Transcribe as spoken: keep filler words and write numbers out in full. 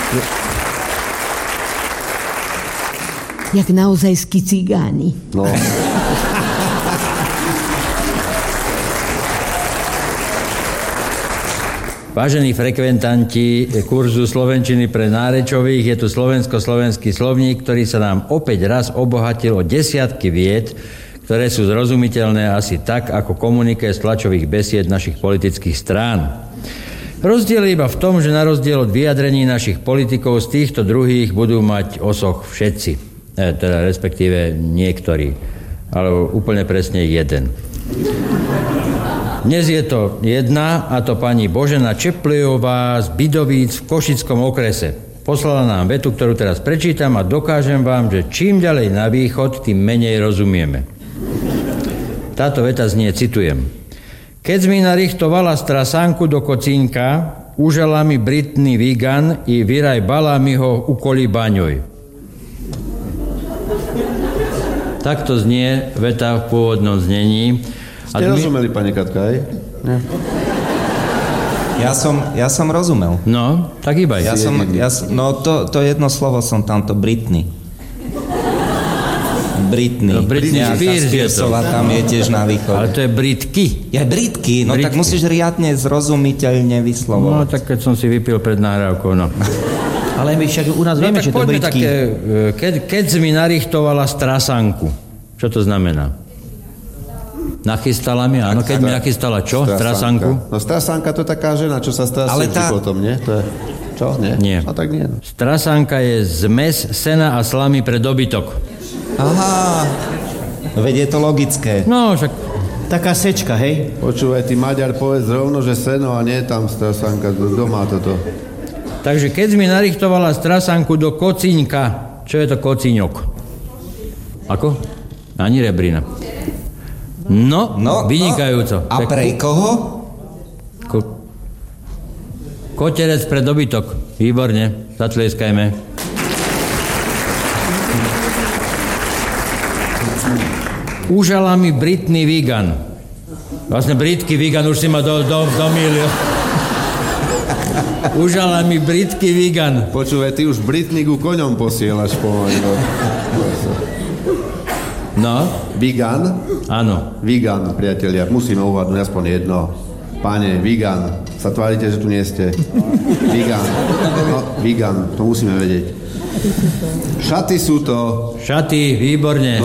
Jak naozajskí cigáni. No. Vážení frekventanti kurzu slovenčiny pre nárečových, je tu slovensko-slovenský slovník, ktorý sa nám opäť raz obohatil o desiatky vied, ktoré sú zrozumiteľné asi tak, ako komuniké z tlačových besied našich politických strán. Rozdiel je iba v tom, že na rozdiel od vyjadrení našich politikov z týchto druhých budú mať osoch všetci, e, teda respektíve niektorí, ale úplne presne jeden. Dnes je to jedna, a to pani Božena Čeplejová z Bidovíc v Košickom okrese. Poslala nám vetu, ktorú teraz prečítam a dokážem vám, že čím ďalej na východ, tým menej rozumieme. Táto veta znie, citujem. Keď mi narichtovala strasánku do kocínka, užala mi Britney Vigan i vyraj bala mi ho ukoli baňoj. Takto znie veta v pôvodnom znení. Ste my... rozumeli, pani Katka, aj? Nie. Ja som, ja som rozumel. No, tak iba. Ja som, ja, no to, to jedno slovo som tamto Britney. Britney. No, Britney Spearsová tam je tiež na východe. Ale to je Britky. Je Britky, no Britky. Tak musíš riadne zrozumiteľne vyslovovať. No tak keď som si vypil pred nahrávkou, no. Ale my však u nás No vieme, tak že to je Britky. Také, keď, keď mi narichtovala strasanku. Čo to znamená? Nachystala mi, áno, keď mi nachystala čo? Strasanku? No strasanka to je taká žena, čo sa strasí tá... potom, nie? To je... Čo? Nie? Nie. No tak nie. Strasanka je zmes sena a slamy pre dobytok. Aha, veď je to logické. No, však... Taká sečka, hej? Počúvaj, ty Maďar, povedz rovno, že seno a nie tam strasanka, doma toto. Takže keď mi narichtovala strasanku do kocíňka, čo je to kocíňok? Ako? Ani rebrina. No, no vynikajúco. No. A pre koho? Ko- koterec pre dobytok. Výborne, zatlieskajme. Užala mi Britney Vigan. Vlastne Britky Vigan, už si ma do, do, domýlil. Užala mi Britky Vigan. Počúvaj, ty už Britney ku koňom posielaš pomaly. No? Vigan? Áno. Vigan, priatelia, musíme uhádnuť aspoň jedno. Páne, Vigan, sa tvárite, že tu nie ste. Vigan, no, Vigan, to musíme vedieť. Šaty sú to... Šaty, výborne.